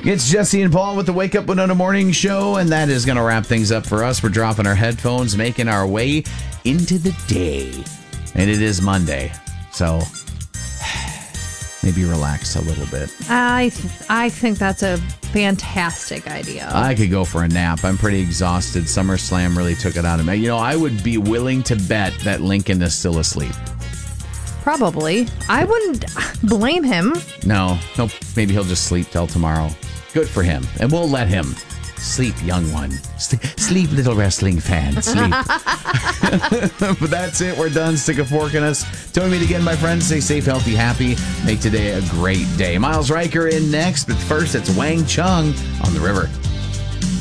It's Jesse and Paul with the Wake Up Winona Morning Show, and that is going to wrap things up for us. We're dropping our headphones, making our way into the day. And it is Monday, so maybe relax a little bit. I think that's a fantastic idea. I could go for a nap. I'm pretty exhausted. SummerSlam really took it out of me. You know, I would be willing to bet that Lincoln is still asleep. Probably. I wouldn't blame him. No, maybe he'll just sleep till tomorrow. Good for him. And we'll let him sleep, young one. Sleep, little wrestling fan. Sleep. But that's it. We're done. Stick a fork in us. Till we meet again, my friends. Stay safe, healthy, happy. Make today a great day. Miles Riker in next. But first, it's Wang Chung on the river.